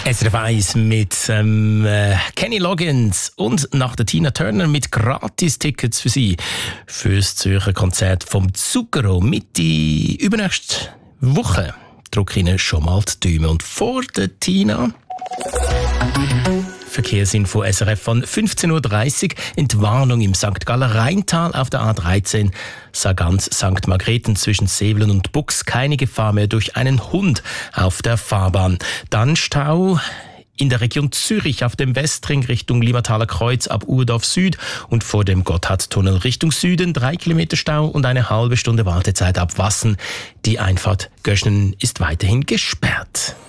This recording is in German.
SRF 1 mit Kenny Loggins und nach der Tina Turner mit Gratis-Tickets für Sie fürs Zürcher Konzert vom Zucchero Mitte übernächste Woche. Drücke Ihnen schon mal die Daumen. Und vor der Tina Verkehrsinfo SRF von 15.30 Uhr. Entwarnung im St. Galler Rheintal auf der A13 Sargans St. Margrethen zwischen Sevelen und Bux. Keine Gefahr mehr durch einen Hund auf der Fahrbahn. Dann Stau in der Region Zürich auf dem Westring Richtung Limataler Kreuz ab Urdorf Süd und vor dem Gotthardtunnel Richtung Süden 3 Kilometer Stau und eine halbe Stunde Wartezeit ab Wassen. Die Einfahrt Göschnen ist weiterhin gesperrt.